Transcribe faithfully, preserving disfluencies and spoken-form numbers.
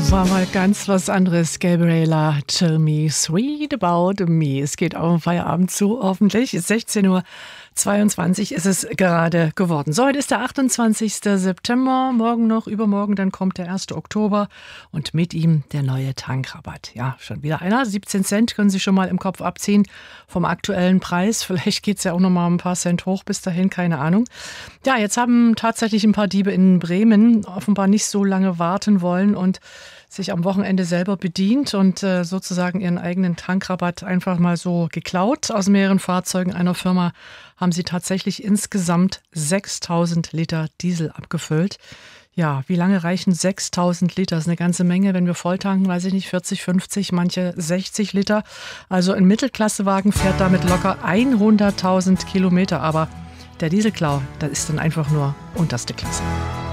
War mal ganz was anderes. Gabriela, Tell Me Sweet About Me. Es geht auf den Feierabend zu, hoffentlich. sechzehn Uhr zweiundzwanzig ist es gerade geworden. So, heute ist der achtundzwanzigster September. Morgen noch, übermorgen, dann kommt der erste Oktober. Und mit ihm der neue Tankrabatt. Ja, schon wieder einer. siebzehn Cent können Sie schon mal im Kopf abziehen vom aktuellen Preis. Vielleicht geht es ja auch noch mal ein paar Cent hoch bis dahin, keine Ahnung. Ja, jetzt haben tatsächlich ein paar Diebe in Bremen offenbar nicht so lange warten wollen und sich am Wochenende selber bedient und äh, sozusagen ihren eigenen Tankrabatt einfach mal so geklaut. Aus mehreren Fahrzeugen einer Firma haben sie tatsächlich insgesamt sechstausend Liter Diesel abgefüllt. Ja, wie lange reichen sechstausend Liter? Das ist eine ganze Menge. Wenn wir volltanken, weiß ich nicht, vierzig, fünfzig, manche sechzig Liter. Also ein Mittelklassewagen fährt damit locker hunderttausend Kilometer. Aber der Dieselklau, das ist dann einfach nur unterste Klasse.